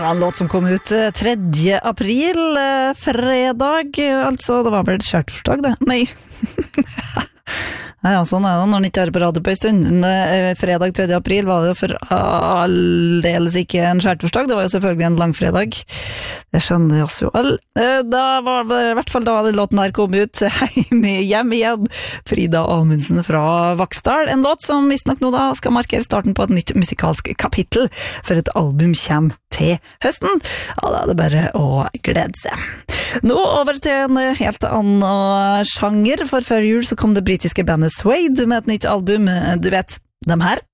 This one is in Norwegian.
En låt som kom ut 3. april, fredag, altså, det var vel skjærtorsdag det? Nei. Ja, sånn er det når den ikke er på radio på en stund. Fredag 3. april var det jo for aldeles ikke en skjærtorsdag, det var jo selvfølgelig en langfredag. Det skjønner oss jo alle. Da var det i hvert fall da den låten der kom ut, hjem igjen, Frida Amundsen fra Vaksdal. En låt som visstnok nå da skal markere starten på et nytt musikalsk kapittel, for et album kommer til høsten. Ja, da er det bare å glede seg. Nå over til en helt annen sjanger, for før jul så kom det britiske bandet Suede med et nytt album, du vet, dem her.